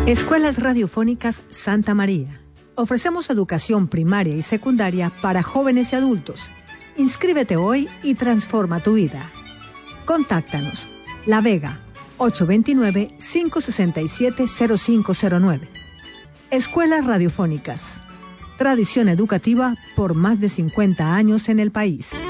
Escuelas Radiofónicas Santa María. Ofrecemos educación primaria y secundaria para jóvenes y adultos. Inscríbete hoy y transforma tu vida. Contáctanos. La Vega, 829-567-0509. Escuelas Radiofónicas. Tradición educativa por más de 50 años en el país.